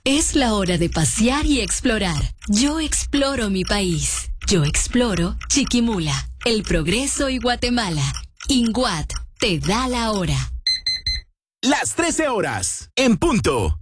Es la hora de pasear y explorar. Yo exploro mi país. Yo exploro Chiquimula, El Progreso y Guatemala. INGUAT te da la hora. Las 13 horas, en punto.